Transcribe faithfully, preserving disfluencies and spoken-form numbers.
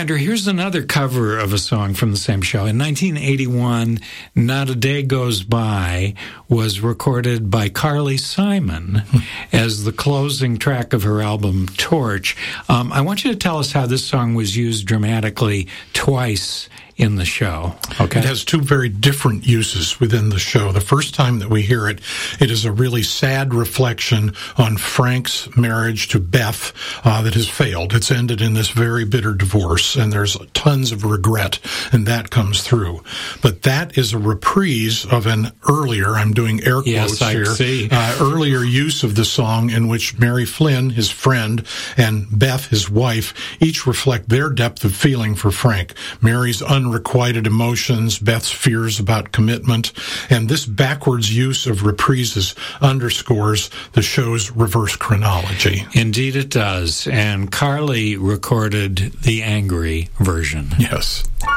reminder, here's another cover of a song from the same show. In nineteen eighty-one, Not a Day Goes By was recorded by Carly Simon as the closing track of her album Torch. Um, I want you to tell us how this song was used dramatically twice in the show. Okay. It has two very different uses within the show. The first time that we hear it, it is a really sad reflection on Frank's marriage to Beth uh, that has failed. It's ended in this very bitter divorce, and there's tons of regret, and that comes through. But that is a reprise of an earlier, I'm doing air quotes yes, I here, see. Uh, earlier use of the song in which Mary Flynn, his friend, and Beth, his wife, each reflect their depth of feeling for Frank. Mary's un unrequited emotions, Beth's fears about commitment, and this backwards use of reprises underscores the show's reverse chronology. Indeed it does, and Carly recorded the angry version. Yes.